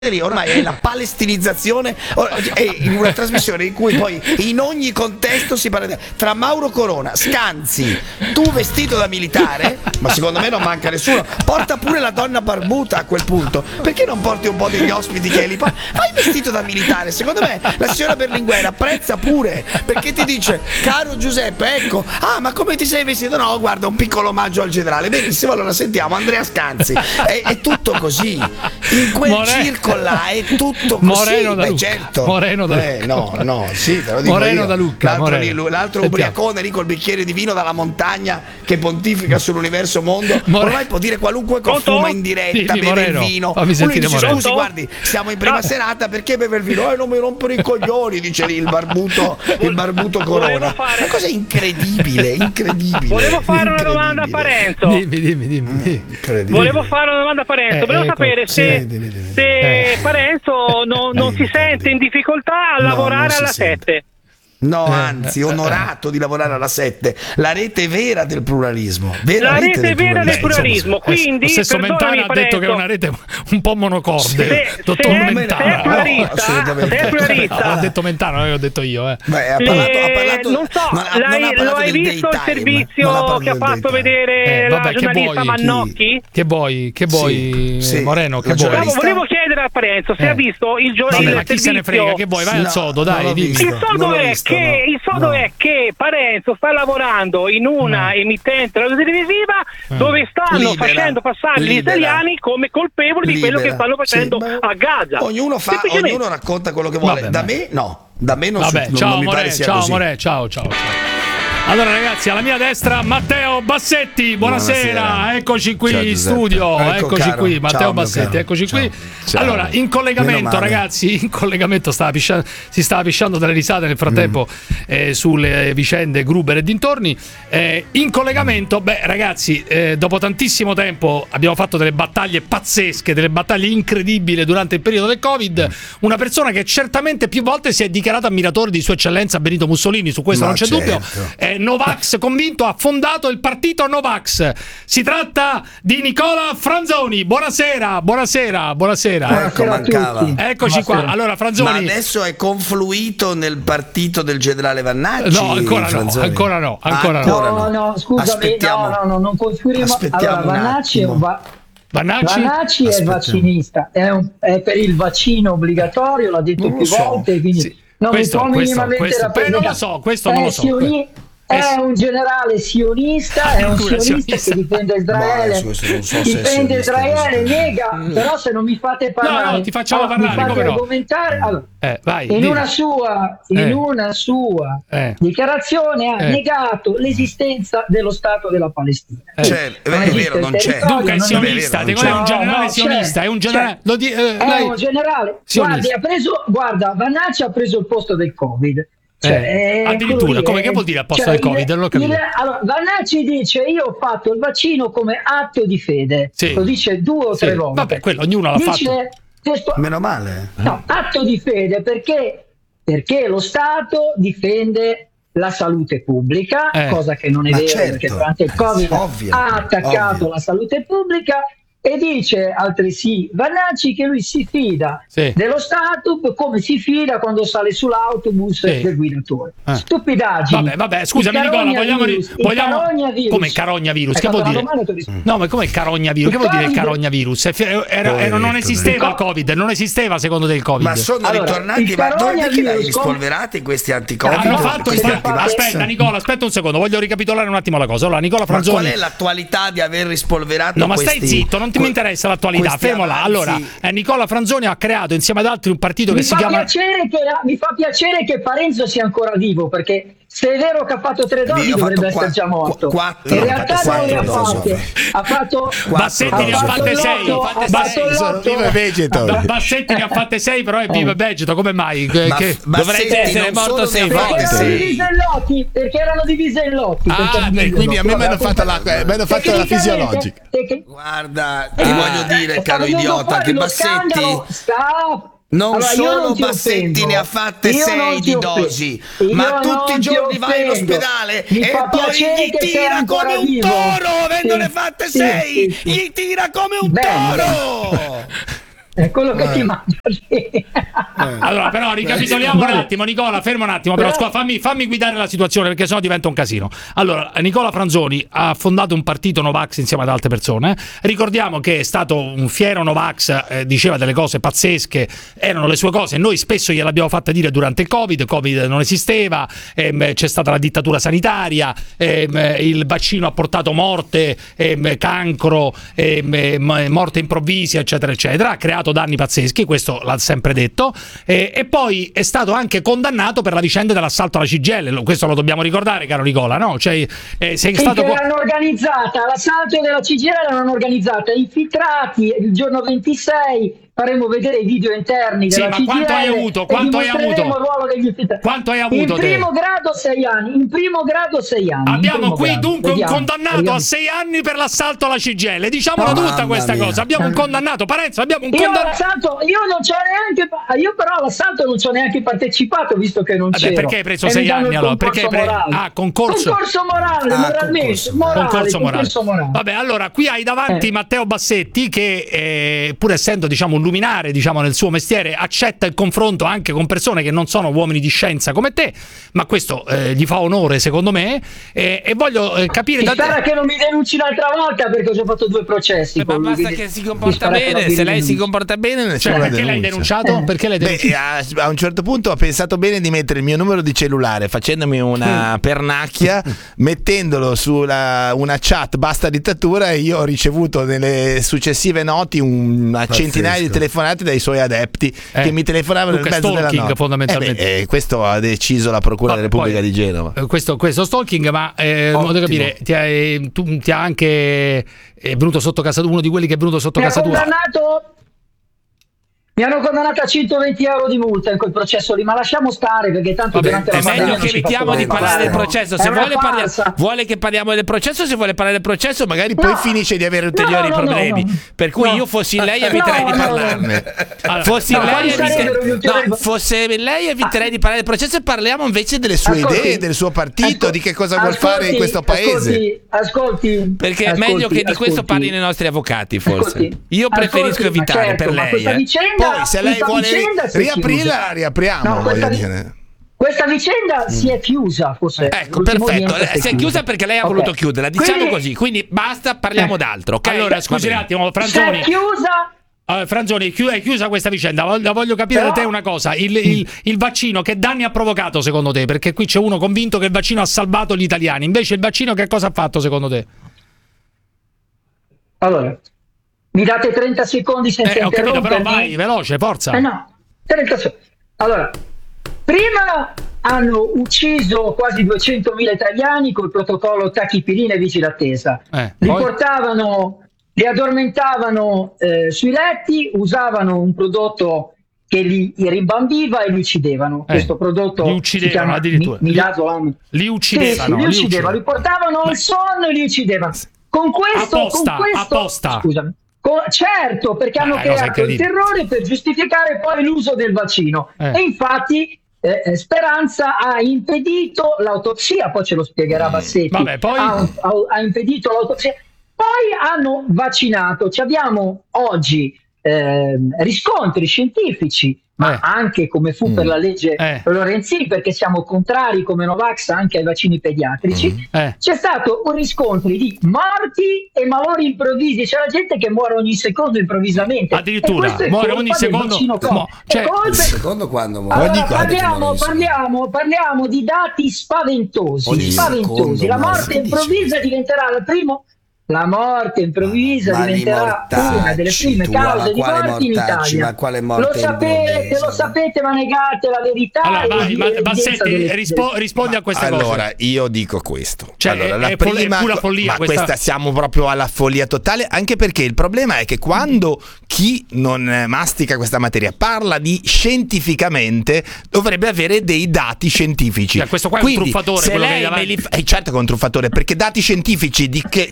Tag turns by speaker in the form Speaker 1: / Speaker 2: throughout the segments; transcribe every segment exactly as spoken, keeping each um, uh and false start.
Speaker 1: ormai è la palestinizzazione, è una trasmissione in cui poi in ogni contesto si parla di... tra Mauro Corona, Scanzi, tu vestito da militare, ma secondo me non manca nessuno, porta pure la donna barbuta a quel punto, perché non porti un po' degli ospiti che li pa... vai vestito da militare, secondo me la signora Berlinguer apprezza pure, perché ti dice: caro Giuseppe, ecco, ah, ma come ti sei vestito? No, guarda, un piccolo omaggio al generale. Benissimo, allora sentiamo Andrea Scanzi. È, è tutto così in quel More... circo là, è tutto così.
Speaker 2: Moreno da
Speaker 1: Beh,
Speaker 2: Lucca.
Speaker 1: certo.
Speaker 2: Moreno da
Speaker 1: eh, no, no, sì, te lo dico
Speaker 2: Moreno
Speaker 1: io.
Speaker 2: da Lucca.
Speaker 1: L'altro,
Speaker 2: Moreno.
Speaker 1: lì, l'altro ubriacone lì col bicchiere di vino dalla montagna che pontifica sull'universo mondo. Moreno. Ormai può dire qualunque cosa, fuma in diretta,
Speaker 2: sì, sì,
Speaker 1: beve
Speaker 2: Moreno.
Speaker 1: il vino.
Speaker 2: Fammi sentire
Speaker 1: dice:
Speaker 2: Moreno.
Speaker 1: scusi, guardi, siamo in prima ah. serata, perché beve il vino? Eh, non mi rompere i coglioni, dice lì il barbuto, il barbuto Corona.
Speaker 3: Fare...
Speaker 1: Una cosa incredibile, incredibile.
Speaker 3: Volevo fare
Speaker 1: incredibile.
Speaker 3: una domanda a Parenzo.
Speaker 2: Dimmi, dimmi, dimmi. dimmi.
Speaker 3: Volevo fare una domanda a Parenzo.
Speaker 2: Eh,
Speaker 3: Volevo
Speaker 2: ecco,
Speaker 3: sapere
Speaker 2: sì,
Speaker 3: se,
Speaker 2: dimmi, dimmi.
Speaker 3: se
Speaker 2: Eh.
Speaker 3: Parenzo non, non si sente in difficoltà a
Speaker 1: No,
Speaker 3: lavorare alla sette.
Speaker 1: No,
Speaker 2: Eh,
Speaker 1: anzi, onorato di lavorare alla sette, la rete vera del pluralismo. Vera
Speaker 3: La
Speaker 1: rete
Speaker 3: rete
Speaker 1: del
Speaker 3: vera del
Speaker 1: pluralismo.
Speaker 3: pluralismo. Quindi,
Speaker 2: lo stesso Mentana ha detto che è una rete un po' monocorde.
Speaker 3: Se,
Speaker 2: Dottor
Speaker 3: se, è,
Speaker 2: Mentana.
Speaker 3: se è pluralista,
Speaker 1: No,
Speaker 3: se è pluralista,
Speaker 2: L'ha detto Mentana, non l'ho detto io. Eh.
Speaker 1: Beh, ha
Speaker 3: le-
Speaker 1: parlato, ha parlato,
Speaker 3: non so,
Speaker 1: non ha-
Speaker 3: l'hai-
Speaker 1: non ha
Speaker 3: lo
Speaker 1: parlato
Speaker 3: hai
Speaker 1: del
Speaker 3: visto il
Speaker 1: daytime,
Speaker 3: servizio
Speaker 1: non ha parlato
Speaker 3: che ha
Speaker 1: del
Speaker 3: fatto
Speaker 1: daytime.
Speaker 3: vedere
Speaker 2: Eh,
Speaker 3: la
Speaker 2: vabbè, che
Speaker 3: giornalista
Speaker 2: vuoi?
Speaker 3: Mannocchi?
Speaker 2: Che vuoi? Che vuoi,
Speaker 1: Sì, sì.
Speaker 2: Moreno? Che
Speaker 1: La
Speaker 2: vuoi?
Speaker 1: giornalista-
Speaker 3: Bravo, volevo chiedere a Parenzo se
Speaker 2: Eh.
Speaker 3: ha visto il giorno
Speaker 2: Vabbè,
Speaker 3: il
Speaker 2: ma chi se ne
Speaker 3: servizio.
Speaker 2: frega? Che vuoi? Vai
Speaker 1: No,
Speaker 2: al sodo,
Speaker 1: non
Speaker 2: dai,
Speaker 1: l'ho
Speaker 2: dimmi.
Speaker 1: visto.
Speaker 3: Il
Speaker 1: Non
Speaker 3: sodo,
Speaker 1: l'ho
Speaker 3: è,
Speaker 1: visto,
Speaker 3: che,
Speaker 1: no.
Speaker 3: il sodo
Speaker 1: No.
Speaker 3: è che Parenzo sta lavorando in una
Speaker 2: Mm.
Speaker 3: emittente radiotelevisiva
Speaker 2: Mm.
Speaker 3: dove stanno
Speaker 1: Libera.
Speaker 3: facendo passare gli
Speaker 1: Libera.
Speaker 3: italiani come colpevoli di quello che
Speaker 1: Libera.
Speaker 3: stanno facendo
Speaker 1: Sì, beh,
Speaker 3: a Gaza.
Speaker 1: Ognuno, fa,
Speaker 3: Semplicemente.
Speaker 1: ognuno racconta quello che vuole.
Speaker 2: Vabbè,
Speaker 1: da
Speaker 2: ma-
Speaker 1: me, no. Da me non,
Speaker 2: Vabbè,
Speaker 1: su, non,
Speaker 2: ciao
Speaker 1: non mi
Speaker 2: More,
Speaker 1: pare sia
Speaker 2: ciao
Speaker 1: così.
Speaker 2: More, ciao, ciao, ciao. Allora ragazzi, alla mia destra Matteo Bassetti, buonasera,
Speaker 1: Buonasera.
Speaker 2: eccoci qui
Speaker 4: Ciao,
Speaker 2: in
Speaker 4: Giuseppe.
Speaker 2: studio,
Speaker 1: Ecco,
Speaker 2: eccoci
Speaker 1: caro.
Speaker 2: qui, Matteo
Speaker 1: Ciao, mio
Speaker 2: Bassetti,
Speaker 1: caro.
Speaker 2: eccoci
Speaker 1: Ciao.
Speaker 2: qui.
Speaker 4: Ciao.
Speaker 2: Allora, in
Speaker 1: Meno
Speaker 2: collegamento
Speaker 1: male.
Speaker 2: ragazzi, in collegamento stava pisciando, si stava pisciando dalle risate nel frattempo
Speaker 1: Mm.
Speaker 2: eh, sulle vicende Gruber e dintorni. Eh, in collegamento, beh ragazzi, eh, dopo tantissimo tempo abbiamo fatto delle battaglie pazzesche, delle battaglie incredibili durante il periodo del Covid, una persona che certamente più volte si è dichiarata ammiratore di Sua Eccellenza Benito Mussolini, su questo
Speaker 1: Ma
Speaker 2: non c'è
Speaker 1: certo.
Speaker 2: dubbio. Eh, Novax convinto, ha fondato il partito Novax. Si tratta di Nicola Franzoni. Buonasera, buonasera, buonasera.
Speaker 1: Ecco, mancava.
Speaker 2: Eccoci qua. Allora,
Speaker 1: Ma
Speaker 2: Franzoni.
Speaker 1: adesso è confluito nel partito del generale Vannacci?
Speaker 2: No, ancora no,
Speaker 1: Franzoni?
Speaker 2: ancora no, ancora no.
Speaker 1: Ancora
Speaker 5: No, no, scusami,
Speaker 1: Aspettiamo.
Speaker 5: no, no, no, non confluiamo.
Speaker 1: Aspettiamo
Speaker 5: Allora,
Speaker 1: un
Speaker 5: Vannacci è un,
Speaker 1: attimo.
Speaker 5: va-
Speaker 2: Vannacci?
Speaker 5: Vannacci è
Speaker 1: Aspettiamo.
Speaker 5: vaccinista, è, un- è per il vaccino obbligatorio, l'ha detto
Speaker 1: Non lo
Speaker 5: più
Speaker 1: so.
Speaker 5: volte, quindi
Speaker 2: Sì.
Speaker 5: non
Speaker 2: Questo-
Speaker 5: mi può
Speaker 2: questo-
Speaker 5: minimamente
Speaker 2: questo- beh, non lo
Speaker 5: rappresentare.
Speaker 2: so, questo
Speaker 5: È
Speaker 2: non lo so.
Speaker 5: sioni-
Speaker 2: Eh,
Speaker 5: È un generale sionista, è un
Speaker 2: Addirittura
Speaker 5: sionista
Speaker 2: sionista.
Speaker 5: che difende
Speaker 1: Ma
Speaker 5: Israele,
Speaker 1: adesso questo non so se è
Speaker 5: difende
Speaker 1: sionista,
Speaker 5: Israele,
Speaker 1: questo.
Speaker 5: nega, però se non mi fate parlare,
Speaker 2: no, ti facciamo
Speaker 5: allora,
Speaker 2: parlare,
Speaker 5: mi fate
Speaker 2: come no?
Speaker 5: argomentare, allora,
Speaker 2: Eh, vai.
Speaker 5: in
Speaker 2: dimmi.
Speaker 5: una sua, in
Speaker 2: Eh.
Speaker 5: una sua
Speaker 2: Eh.
Speaker 5: dichiarazione ha
Speaker 2: Eh.
Speaker 5: negato l'esistenza dello Stato della Palestina.
Speaker 2: Eh.
Speaker 1: Cioè, è
Speaker 5: Non
Speaker 1: vero,
Speaker 5: esiste
Speaker 1: non
Speaker 5: il
Speaker 1: c'è.
Speaker 5: territorio,
Speaker 2: Dunque è
Speaker 5: non
Speaker 2: sionista,
Speaker 1: non
Speaker 2: dico,
Speaker 1: c'è.
Speaker 2: lei è un
Speaker 5: No,
Speaker 2: generale
Speaker 5: no,
Speaker 2: sionista,
Speaker 5: c'è,
Speaker 2: è un generale.
Speaker 5: c'è.
Speaker 2: Lo di- eh,
Speaker 5: È
Speaker 2: lei-
Speaker 5: un generale.
Speaker 2: Sionista.
Speaker 5: Guardi, ha preso, guarda, Vannacci ha preso il posto del Covid. Cioè,
Speaker 2: Eh,
Speaker 5: è
Speaker 2: addirittura,
Speaker 5: così,
Speaker 2: come
Speaker 5: è-
Speaker 2: che vuol dire al posto
Speaker 5: cioè,
Speaker 2: del Covid?
Speaker 5: il-
Speaker 2: Non l'ho capito.
Speaker 5: il- allora, Vannacci dice: io ho fatto il vaccino come atto di fede.
Speaker 2: Sì.
Speaker 5: Lo dice due o
Speaker 2: Sì.
Speaker 5: tre volte.
Speaker 2: Vabbè, quello ognuno l'ha
Speaker 5: Dice,
Speaker 2: fatto.
Speaker 5: testo-
Speaker 1: Meno male.
Speaker 5: no, atto di fede perché, perché lo Stato difende la salute pubblica,
Speaker 2: Eh.
Speaker 5: cosa che non è
Speaker 1: Ma
Speaker 5: vero
Speaker 1: certo.
Speaker 5: perché durante il Covid
Speaker 1: Ovvio,
Speaker 5: ha attaccato
Speaker 1: ovvio.
Speaker 5: la salute pubblica. E dice altresì Vannacci che lui si fida
Speaker 2: Sì.
Speaker 5: dello Stato come si fida quando sale sull'autobus
Speaker 2: Sì.
Speaker 5: del guidatore.
Speaker 2: Eh.
Speaker 5: Stupidaggini.
Speaker 2: Vabbè, vabbè, scusami
Speaker 5: Il
Speaker 2: Nicola, vogliamo, ri-
Speaker 5: carognavirus, il
Speaker 2: vogliamo...
Speaker 5: carognavirus.
Speaker 2: come carognavirus?
Speaker 5: Hai
Speaker 2: Che
Speaker 5: fatto
Speaker 2: vuol
Speaker 5: una
Speaker 2: dire?
Speaker 5: domanda, ti ho risposto.
Speaker 2: No, ma come carognavirus? Che
Speaker 5: Il
Speaker 2: vuol dire il
Speaker 5: Covid-
Speaker 2: carognavirus? È fi- Era, era-
Speaker 1: Poveretto,
Speaker 2: non esisteva il
Speaker 5: dai.
Speaker 2: Covid, non esisteva secondo te il Covid.
Speaker 1: Ma sono
Speaker 5: Allora,
Speaker 1: ritornati,
Speaker 5: il
Speaker 1: ma dove perché li hai
Speaker 5: carognavirus
Speaker 1: rispolverati questi anticovid?
Speaker 2: Hanno fatto
Speaker 1: questi
Speaker 2: il...
Speaker 1: antivax?
Speaker 2: Aspetta Nicola, aspetta un secondo, voglio ricapitolare un attimo la cosa. Allora Nicola
Speaker 1: Ma qual
Speaker 2: Franzoni.
Speaker 1: è l'attualità di aver rispolverato
Speaker 2: No, ma
Speaker 1: questi,
Speaker 2: stai zitto, non ti
Speaker 1: que-
Speaker 2: interessa l'attualità,
Speaker 1: questi
Speaker 2: fermo là.
Speaker 1: avanzi?
Speaker 2: Allora, eh, Nicola Franzoni ha creato insieme ad altri un partito che
Speaker 5: Mi
Speaker 2: si
Speaker 5: fa,
Speaker 2: chiama
Speaker 5: piacere che, mi fa piacere che Parenzo sia ancora vivo, perché se è vero che ha fatto tre dosi
Speaker 1: Io ho
Speaker 5: dovrebbe
Speaker 1: fatto
Speaker 5: essere già
Speaker 1: qua-
Speaker 5: morto.
Speaker 1: quattro,
Speaker 5: In
Speaker 1: ho
Speaker 5: realtà
Speaker 1: fatto
Speaker 5: non le ha
Speaker 1: quattro
Speaker 5: fatte.
Speaker 1: dosi.
Speaker 5: Ha fatto
Speaker 2: Bassetti ne ha
Speaker 5: fatto
Speaker 2: fatte sei.
Speaker 5: l'otto, ha
Speaker 2: Bassetti-
Speaker 5: fatto
Speaker 4: sono
Speaker 5: l'otto.
Speaker 4: vivo e vegeto.
Speaker 2: Ba- Bassetti ne ha fatte sei, però è vivo e vegeto. Come mai? Che,
Speaker 1: Ma-
Speaker 2: che-
Speaker 1: ma
Speaker 2: dovreste
Speaker 1: Bassetti
Speaker 2: essere
Speaker 1: non
Speaker 2: morto
Speaker 1: solo
Speaker 2: sei
Speaker 1: ne ha fatte
Speaker 5: Perché
Speaker 2: volte.
Speaker 5: erano
Speaker 1: sei.
Speaker 5: divise in lotti, perché erano divise in lotti.
Speaker 2: Ah,
Speaker 5: perché erano
Speaker 2: beh,
Speaker 5: divise
Speaker 4: Quindi
Speaker 5: in
Speaker 4: a me
Speaker 5: lotti.
Speaker 4: mi hanno fatto la, eh, mi hanno fatto la fisiologica.
Speaker 5: Tecnicamente-
Speaker 1: Guarda, ti
Speaker 5: Eh,
Speaker 1: voglio dire,
Speaker 5: sta
Speaker 1: caro
Speaker 5: venendo
Speaker 1: idiota,
Speaker 5: fuori
Speaker 1: che
Speaker 5: lo
Speaker 1: Bassetti
Speaker 5: scandalo. Sta-
Speaker 1: non
Speaker 5: Allora, io
Speaker 1: solo
Speaker 5: non ti
Speaker 1: Bassetti
Speaker 5: offendo.
Speaker 1: ne ha fatte
Speaker 5: Io
Speaker 1: sei
Speaker 5: non ti
Speaker 1: di
Speaker 5: offendo.
Speaker 1: dosi,
Speaker 5: Io
Speaker 1: ma
Speaker 5: non
Speaker 1: tutti i
Speaker 5: ti
Speaker 1: giorni vai in
Speaker 5: offendo.
Speaker 1: ospedale
Speaker 5: Mi
Speaker 1: e
Speaker 5: fa
Speaker 1: poi
Speaker 5: piacere
Speaker 1: gli
Speaker 5: che sei
Speaker 1: tira
Speaker 5: ancora
Speaker 1: come un
Speaker 5: vivo.
Speaker 1: toro, avendone
Speaker 5: Sì,
Speaker 1: fatte
Speaker 5: sì,
Speaker 1: sei,
Speaker 5: sì, sì.
Speaker 1: gli tira come un
Speaker 5: Bene,
Speaker 1: toro.
Speaker 5: è quello che ti mangia.
Speaker 2: Allora, però ricapitoliamo un attimo, Nicola, fermo un attimo, però scusa, fammi, fammi guidare la situazione perché sennò diventa un casino. Allora, Nicola Franzoni ha fondato un partito Novax insieme ad altre persone. Ricordiamo che è stato un fiero Novax, eh, diceva delle cose pazzesche, erano le sue cose, noi spesso gliel'abbiamo fatta dire durante il Covid, Covid non esisteva, ehm, c'è stata la dittatura sanitaria, ehm, il vaccino ha portato morte, ehm, cancro, ehm, morte improvvisa, eccetera, eccetera, ha creato danni pazzeschi, questo l'ha sempre detto, eh, e poi è stato anche condannato per la vicenda dell'assalto alla C G I L, questo lo dobbiamo ricordare, caro Nicola, no? Cioè, eh, sei
Speaker 5: sì,
Speaker 2: stato
Speaker 5: che l'hanno organizzata, l'assalto della C G I L l'hanno organizzata, infiltrati il giorno ventisei, faremo vedere i video interni della
Speaker 2: sì,
Speaker 5: C G I L.
Speaker 2: Ma quanto hai avuto? Quanto hai avuto?
Speaker 5: Il ruolo degli infiltrati.
Speaker 2: Quanto hai avuto?
Speaker 5: In primo
Speaker 2: te?
Speaker 5: grado sei anni, in primo grado sei anni.
Speaker 2: Abbiamo qui
Speaker 5: grado.
Speaker 2: dunque
Speaker 5: Vediamo.
Speaker 2: un condannato
Speaker 5: Vediamo.
Speaker 2: a sei anni per l'assalto alla C G I L, diciamola
Speaker 1: Oh,
Speaker 2: tutta
Speaker 1: mamma
Speaker 2: questa
Speaker 1: mia.
Speaker 2: cosa, abbiamo un condannato, Parenzo, abbiamo un
Speaker 5: Io
Speaker 2: condannato.
Speaker 5: all'assalto, io non c'ho neanche, io però all'assalto non ci ho neanche partecipato visto che non
Speaker 2: Vabbè,
Speaker 5: c'ero.
Speaker 2: perché hai preso
Speaker 5: E mi
Speaker 2: sei
Speaker 5: danno
Speaker 2: anni
Speaker 5: il
Speaker 2: allora? Perché hai pre-
Speaker 5: morale.
Speaker 2: ah, concorso.
Speaker 5: Concorso morale,
Speaker 1: Ah,
Speaker 5: moralmente,
Speaker 1: concorso.
Speaker 5: morale,
Speaker 2: Concorso morale.
Speaker 5: concorso morale.
Speaker 2: Vabbè, allora qui hai davanti
Speaker 5: Eh.
Speaker 2: Matteo Bassetti che eh, pur essendo diciamo un luminare diciamo nel suo mestiere accetta il confronto anche con persone che non sono uomini di scienza come te, ma questo eh, gli fa onore secondo me, eh, e voglio eh, capire
Speaker 5: Si
Speaker 2: da te.
Speaker 5: spera che non mi denunci un'altra volta perché ho già fatto due processi.
Speaker 6: Eh, ma
Speaker 5: con lui,
Speaker 6: basta
Speaker 5: quindi
Speaker 6: che si
Speaker 5: si
Speaker 6: comporta
Speaker 5: spera che non
Speaker 6: bene,
Speaker 5: mi
Speaker 6: se lei si
Speaker 5: denunci.
Speaker 6: comporta bene
Speaker 2: Cioè,
Speaker 6: nessuno la
Speaker 2: perché l'hai
Speaker 6: denuncia.
Speaker 2: denunciato? Perché l'hai denunciato?
Speaker 4: Beh, a, a un certo punto ha pensato bene di mettere il mio numero di cellulare facendomi una pernacchia, mettendolo su una chat basta dittatura, e io ho ricevuto nelle successive noti una
Speaker 1: Pazzesco.
Speaker 4: centinaia di telefonate dai suoi adepti
Speaker 2: Eh,
Speaker 4: che mi telefonavano nel
Speaker 2: dunque,
Speaker 4: mezzo della
Speaker 2: stalking,
Speaker 4: notte.
Speaker 2: fondamentalmente.
Speaker 4: Eh beh, eh, questo ha deciso la Procura
Speaker 2: Vabbè,
Speaker 4: della Repubblica
Speaker 2: poi,
Speaker 4: di Genova.
Speaker 2: eh, Questo, questo stalking, ma eh,
Speaker 1: Ottimo.
Speaker 2: voglio capire, ti ha, eh, tu, ti ha anche è venuto sotto casa uno di quelli che è venuto sotto
Speaker 5: Mi ha
Speaker 2: casa tua?
Speaker 5: condannato Mi hanno condannato a centoventi euro di multa in quel processo lì, ma lasciamo stare perché tanto
Speaker 2: Vabbè,
Speaker 5: durante la
Speaker 6: È
Speaker 5: pandemia
Speaker 6: meglio
Speaker 5: non
Speaker 6: che
Speaker 5: ci
Speaker 6: evitiamo
Speaker 5: faccio
Speaker 6: di
Speaker 5: parlare.
Speaker 6: parlare del
Speaker 5: No.
Speaker 6: processo.
Speaker 5: È
Speaker 6: Se
Speaker 5: una
Speaker 6: vuole, parlia-
Speaker 5: farsa.
Speaker 6: vuole che parliamo del processo, se vuole parlare del processo, magari poi
Speaker 5: No.
Speaker 6: finisce di avere ulteriori
Speaker 5: No, no, no,
Speaker 6: problemi.
Speaker 5: no.
Speaker 6: Per cui
Speaker 5: No.
Speaker 6: io fossi in lei eviterei
Speaker 5: No,
Speaker 6: di
Speaker 5: no,
Speaker 6: parlarne.
Speaker 2: Allora,
Speaker 6: Fossi
Speaker 5: no,
Speaker 6: in lei
Speaker 5: quali
Speaker 6: eviterei-
Speaker 5: sarebbero gli ulteriori-
Speaker 6: no, fosse lei eviterei di parlare del processo e parliamo invece delle
Speaker 4: Le sue
Speaker 5: Ascolti.
Speaker 4: idee, del suo partito,
Speaker 5: Ascol-
Speaker 4: di che cosa vuol fare in
Speaker 5: ascolti,
Speaker 4: questo paese.
Speaker 5: Ascolti, ascolti
Speaker 6: Perché è
Speaker 5: ascolti,
Speaker 6: meglio che di questo
Speaker 5: ascolti.
Speaker 6: parlino i nostri avvocati, forse.
Speaker 5: Ascolti,
Speaker 6: Io preferisco
Speaker 5: ascolti, ma
Speaker 6: evitare
Speaker 5: certo,
Speaker 6: per
Speaker 5: ma
Speaker 6: lei.
Speaker 5: questa
Speaker 6: eh.
Speaker 5: vicenda,
Speaker 4: Poi se lei
Speaker 5: questa
Speaker 4: vuole
Speaker 5: vicenda si è
Speaker 4: riaprirla,
Speaker 5: chiusa.
Speaker 4: la riapriamo.
Speaker 5: No, questa,
Speaker 4: voglio dire.
Speaker 5: questa vicenda si è chiusa, forse.
Speaker 6: Ecco,
Speaker 5: l'ultimo
Speaker 6: perfetto.
Speaker 5: niente
Speaker 6: Si è chiusa perché lei ha
Speaker 5: Ok.
Speaker 6: voluto chiuderla. Diciamo
Speaker 5: Quindi-
Speaker 6: così. Quindi basta, parliamo
Speaker 5: Eh.
Speaker 6: d'altro. ok?
Speaker 2: Allora,
Speaker 6: Va
Speaker 2: scusi un
Speaker 6: bene.
Speaker 2: attimo,
Speaker 5: Si è
Speaker 2: Franzoni.
Speaker 5: chiusa.
Speaker 2: Uh, Franzoni, chi- è chiusa questa vicenda. Voglio, voglio capire
Speaker 5: Però-
Speaker 2: da te una cosa: il, il- il vaccino che danni ha provocato secondo te? Perché qui c'è uno convinto che il vaccino ha salvato gli italiani. Invece il vaccino che cosa ha fatto secondo te?
Speaker 5: Allora, mi date trenta secondi senza
Speaker 2: Eh, ho capito, però
Speaker 5: interrompermi?
Speaker 2: vai, veloce, forza.
Speaker 5: Eh no, trenta secondi. Allora, prima hanno ucciso quasi duecentomila italiani col protocollo tachipirina e vigilattesa.
Speaker 2: Eh,
Speaker 5: Li
Speaker 2: poi?
Speaker 5: portavano, li addormentavano eh, sui letti, usavano un prodotto che li rimbambiva e li uccidevano.
Speaker 2: Eh,
Speaker 5: Questo prodotto
Speaker 2: li
Speaker 5: si
Speaker 2: uccidevano
Speaker 5: chiama
Speaker 2: addirittura.
Speaker 5: mi-
Speaker 2: Li-
Speaker 5: midazolam.
Speaker 2: Li uccidevano.
Speaker 5: Sì, sì, li uccidevano, li
Speaker 2: uccidevano.
Speaker 5: portavano al sonno e li uccidevano. Con questo,
Speaker 2: Apposta,
Speaker 5: con questo
Speaker 2: apposta.
Speaker 5: Scusami. Con- certo, perché
Speaker 2: Ma
Speaker 5: hanno
Speaker 2: è una cosa
Speaker 5: creato il
Speaker 2: incredibile.
Speaker 5: terrore per giustificare poi l'uso del vaccino.
Speaker 2: Eh.
Speaker 5: E infatti eh, eh, Speranza ha impedito l'autopsia, poi ce lo spiegherà Bassetti.
Speaker 2: Vabbè, poi-
Speaker 5: ha, ha- ha impedito l'autopsia. Poi hanno vaccinato. Ci abbiamo oggi ehm, riscontri scientifici, ma
Speaker 2: Eh.
Speaker 5: anche come fu
Speaker 4: Mm.
Speaker 5: per la legge
Speaker 2: Eh.
Speaker 5: Lorenzin, perché siamo contrari come Novax anche ai vaccini pediatrici.
Speaker 2: Eh.
Speaker 5: C'è stato un riscontri di morti e malori improvvisi. C'è la gente che muore ogni secondo improvvisamente.
Speaker 2: Addirittura,
Speaker 5: E questo è
Speaker 2: muore
Speaker 5: colpa
Speaker 2: ogni
Speaker 5: del
Speaker 2: secondo-
Speaker 5: vaccino Covid.
Speaker 2: mo- cioè-
Speaker 5: È colpa-
Speaker 1: Secondo quando muore?
Speaker 5: Allora,
Speaker 4: Ogni quando
Speaker 5: parliamo,
Speaker 1: muore, insomma.
Speaker 5: parliamo, parliamo di dati spaventosi.
Speaker 1: Ogni
Speaker 5: spaventosi.
Speaker 1: secondo
Speaker 5: La
Speaker 1: muore.
Speaker 5: morte
Speaker 1: Che dici?
Speaker 5: improvvisa diventerà il primo. La morte improvvisa
Speaker 1: Ma li
Speaker 5: diventerà
Speaker 1: mortacci
Speaker 5: una delle prime
Speaker 1: tu,
Speaker 5: cause
Speaker 1: ma
Speaker 5: di
Speaker 1: quale
Speaker 5: morti in
Speaker 1: mortacci?
Speaker 5: Italia.
Speaker 1: Ma quale morte
Speaker 5: lo sapete,
Speaker 1: improvvisa?
Speaker 5: lo sapete, ma negate la verità.
Speaker 2: Allora,
Speaker 5: e
Speaker 2: vai,
Speaker 5: la-
Speaker 2: ma-
Speaker 5: l'evidenza
Speaker 2: Bassetti,
Speaker 5: delle-
Speaker 2: rispo- rispondi a queste cose.
Speaker 4: Allora, io dico questo.
Speaker 2: Cioè,
Speaker 4: allora,
Speaker 2: è-
Speaker 4: la
Speaker 2: è fol- è
Speaker 4: prima
Speaker 2: pura
Speaker 4: co-
Speaker 2: follia
Speaker 4: ma
Speaker 2: questa-
Speaker 4: questa siamo proprio alla follia totale, anche perché il problema è che quando chi non eh, mastica questa materia parla di scientificamente, dovrebbe avere dei dati scientifici.
Speaker 2: Cioè, questo qua è un
Speaker 4: Quindi,
Speaker 2: truffatore,
Speaker 4: se
Speaker 2: quello che
Speaker 4: lei
Speaker 2: hai
Speaker 4: me
Speaker 2: davanti.
Speaker 4: li fa- eh, certo che è un truffatore, perché dati scientifici di che, che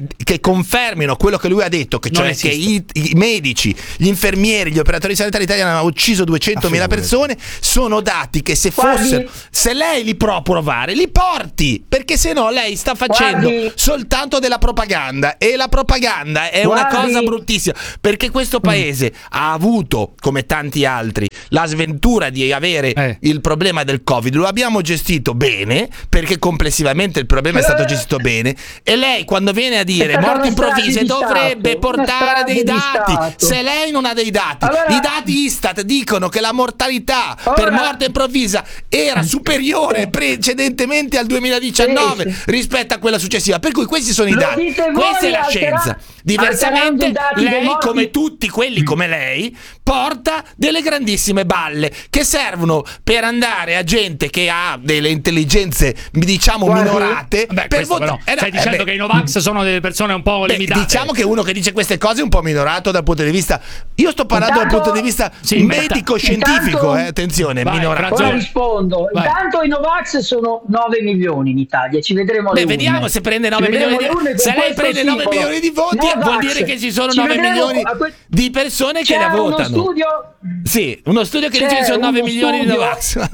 Speaker 4: confermino quello che lui ha detto, che
Speaker 2: Non
Speaker 4: cioè che
Speaker 2: esiste.
Speaker 4: i, i medici, gli infermieri, gli operatori sanitari italiani hanno ucciso duecentomila persone, sono dati che se
Speaker 5: Guardi-
Speaker 4: fossero, se lei li può provare, li porti, perché se no lei sta facendo
Speaker 5: Guardi-
Speaker 4: soltanto della propaganda, e la propaganda è una
Speaker 5: Guardi-
Speaker 4: cosa bruttissima, perché questo paese ha avuto, come tanti altri, la sventura di avere
Speaker 2: Eh.
Speaker 4: il problema del Covid. Lo abbiamo gestito bene, perché complessivamente il problema è stato gestito bene, e lei quando viene a dire
Speaker 5: stata
Speaker 4: morti
Speaker 5: una strage
Speaker 4: improvvise
Speaker 5: di
Speaker 4: dovrebbe
Speaker 5: Stato, una
Speaker 4: portare
Speaker 5: strage
Speaker 4: dei
Speaker 5: di
Speaker 4: dati.
Speaker 5: Stato.
Speaker 4: Se lei non ha dei dati,
Speaker 5: Allora-
Speaker 4: i dati Istat dicono che la mortalità
Speaker 5: Ora-
Speaker 4: per morte improvvisa era superiore precedentemente al duemiladiciannove
Speaker 5: Sì, sì.
Speaker 4: rispetto a quella successiva, per cui questi sono i
Speaker 5: Lo
Speaker 4: dati,
Speaker 5: dite voi,
Speaker 4: questa è la
Speaker 5: altera-
Speaker 4: scienza.
Speaker 5: alterando
Speaker 4: Diversamente
Speaker 5: i dati dei
Speaker 4: lei,
Speaker 5: morti-
Speaker 4: come tutti quelli come lei, porta delle grandissime balle che servono per andare a gente che ha delle intelligenze, diciamo,
Speaker 5: Guardi-
Speaker 4: minorate.
Speaker 2: Beh,
Speaker 4: per
Speaker 2: questo però,
Speaker 4: vota- eh, no,
Speaker 2: stai
Speaker 4: eh,
Speaker 2: dicendo
Speaker 4: beh,
Speaker 2: che i Novax sono delle persone un po'
Speaker 4: beh,
Speaker 2: limitate.
Speaker 4: diciamo che uno che dice queste cose è un po' minorato dal punto di vista. Io sto parlando
Speaker 5: Intanto-
Speaker 4: dal punto di vista
Speaker 2: Sì,
Speaker 4: medico-scientifico,
Speaker 5: intanto-
Speaker 4: eh, attenzione,
Speaker 2: Vai,
Speaker 4: minorato.
Speaker 2: Franzo.
Speaker 5: Ora rispondo.
Speaker 2: Vai.
Speaker 5: Intanto i Novax sono nove milioni in Italia, ci vedremo
Speaker 4: Beh,
Speaker 5: le
Speaker 4: vediamo
Speaker 5: urne.
Speaker 4: se prende nove
Speaker 5: Ci vedremo
Speaker 4: milioni di
Speaker 5: le urne con
Speaker 4: se lei
Speaker 5: questo
Speaker 4: prende nove
Speaker 5: simbolo.
Speaker 4: milioni di voti,
Speaker 5: Novax.
Speaker 4: vuol dire che ci sono
Speaker 5: Ci
Speaker 4: nove
Speaker 5: vedremo
Speaker 4: milioni
Speaker 5: a que-
Speaker 4: di persone che
Speaker 5: C'è
Speaker 4: la
Speaker 5: uno
Speaker 4: votano.
Speaker 5: studio.
Speaker 4: Sì, uno studio che
Speaker 5: C'è
Speaker 4: dice che ci sono nove
Speaker 5: uno
Speaker 4: milioni di
Speaker 5: studio-
Speaker 4: Novax.